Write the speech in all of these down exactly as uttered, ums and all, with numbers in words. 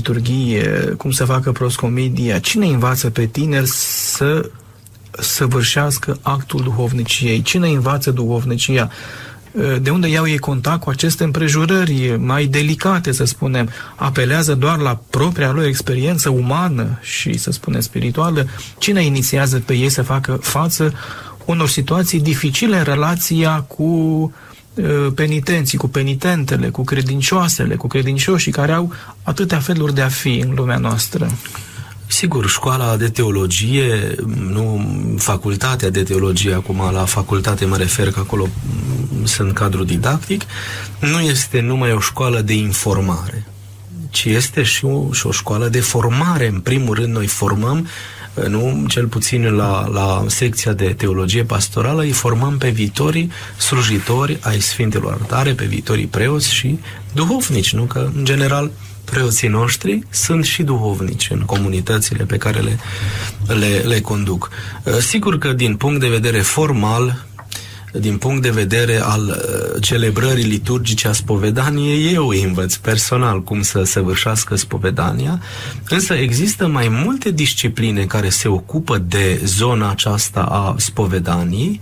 liturghie, cum să facă proscomedia, cine învață pe tineri să săvârșească actul duhovniciei? Cine învață duhovnicia? De unde iau ei contact cu aceste împrejurări mai delicate, să spunem? Apelează doar la propria lor experiență umană și, să spunem, spirituală? Cine inițiază pe ei să facă față unor situații dificile în relația cu penitenții, cu penitentele, cu credincioasele, cu credincioșii care au atâtea feluri de a fi în lumea noastră? Sigur, școala de teologie, nu facultatea de teologie, acum la facultate mă refer că acolo sunt cadru didactic, nu este numai o școală de informare, ci este și o, și o școală de formare. În primul rând noi formăm, nu, cel puțin la, la secția de teologie pastorală, îi formăm pe viitorii slujitori ai Sfintelor Altare, pe viitorii preoți și duhovnici, nu? Că, în general, preoții noștri sunt și duhovnici în comunitățile pe care le, le, le conduc. Sigur că din punct de vedere formal, din punct de vedere al celebrării liturgice a spovedaniei, eu îi învăț personal cum să săvârșească spovedania, însă există mai multe discipline care se ocupă de zona aceasta a spovedaniei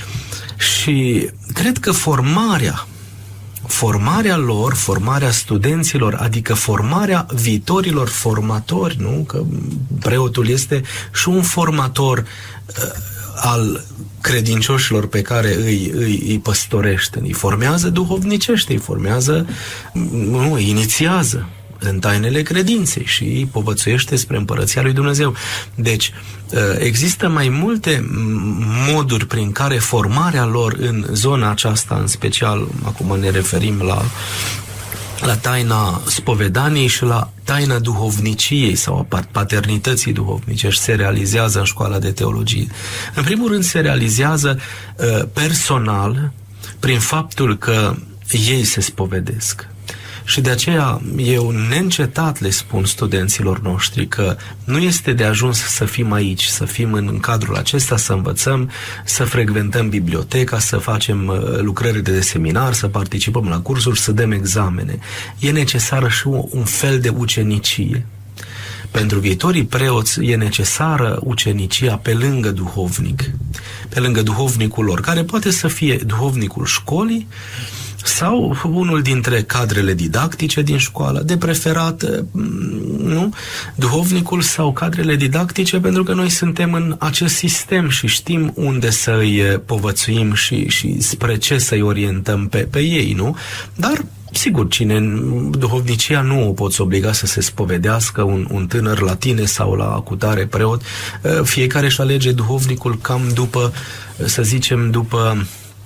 și cred că formarea formarea lor, formarea studenților, adică formarea viitorilor formatori, nu? Că preotul este și un formator uh, al credincioșilor pe care îi, îi, îi păstorește, îi formează duhovnicește, îi formează, nu, îi inițiază în tainele credinței și îi povățuiește spre Împărăția lui Dumnezeu. Deci, există mai multe moduri prin care formarea lor în zona aceasta, în special, acum ne referim la la taina spovedaniei și la taina duhovniciei sau a paternității duhovnicești se realizează în școala de teologie. În primul rând se realizează uh, personal prin faptul că ei se spovedesc. Și de aceea eu neîncetat le spun studenților noștri că nu este de ajuns să fim aici, să fim în, în cadrul acesta, să învățăm, să frecventăm biblioteca, să facem uh, lucrări de seminar, să participăm la cursuri, să dăm examene. E necesară și un, un fel de ucenicie. Pentru viitorii preoți e necesară ucenicia pe lângă duhovnic, pe lângă duhovnicul lor, care poate să fie duhovnicul școlii, sau unul dintre cadrele didactice din școală, de preferat, nu? Duhovnicul sau cadrele didactice, pentru că noi suntem în acest sistem și știm unde să-i povățuim și, și spre ce să-i orientăm pe, pe ei, nu? Dar, sigur, cine duhovnicia nu o poți obliga să se spovedească un, un tânăr la tine sau la cutare preot. Fiecare își alege duhovnicul cam după, să zicem, după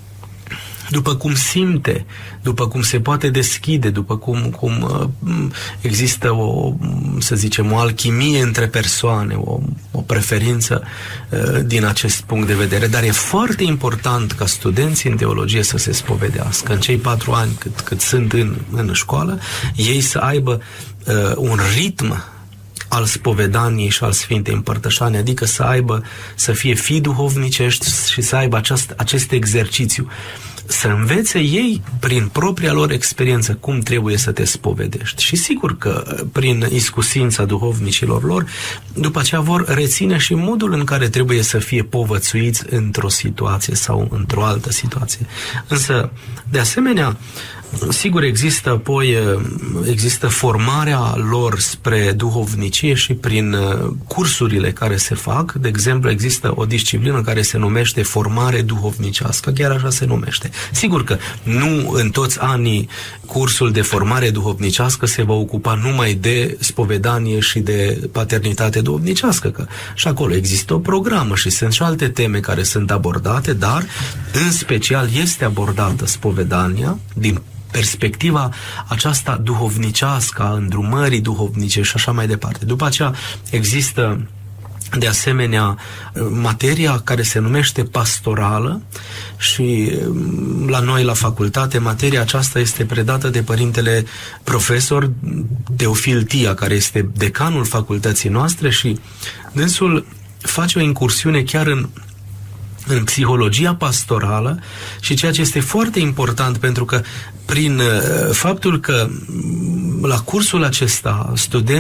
după cum simte, după cum se poate deschide, după cum, cum uh, există o, să zicem, o alchimie între persoane, o, o preferință uh, din acest punct de vedere. Dar e foarte important ca studenții în teologie să se spovedească. În cei patru ani cât, cât sunt în, în școală, ei să aibă uh, un ritm al spovedaniei și al Sfintei Împărtășani, adică să aibă, să fie fii duhovnicești și să aibă aceast, acest exercițiu. Să învețe ei prin propria lor experiență cum trebuie să te spovedești. Și sigur că prin iscusința duhovnicilor lor, după aceea vor reține și modul în care trebuie să fie povățuiți într-o situație sau într-o altă situație. Însă, de asemenea, sigur există apoi există formarea lor spre duhovnicie și prin cursurile care se fac. De exemplu, există o disciplină care se numește formare duhovnicească, chiar așa se numește. Sigur că nu în toți anii cursul de formare duhovnicească se va ocupa numai de spovedanie și de paternitate duhovnicească, că și acolo există o programă și sunt și alte teme care sunt abordate, dar în special este abordată spovedania din perspectiva aceasta duhovnicească, a îndrumării duhovnice și așa mai departe. După aceea există de asemenea materia care se numește pastorală și la noi la facultate materia aceasta este predată de părintele profesor Teofil Tia, care este decanul facultății noastre și dânsul face o incursiune chiar în în psihologia pastorală și ceea ce este foarte important, pentru că prin faptul că la cursul acesta studenții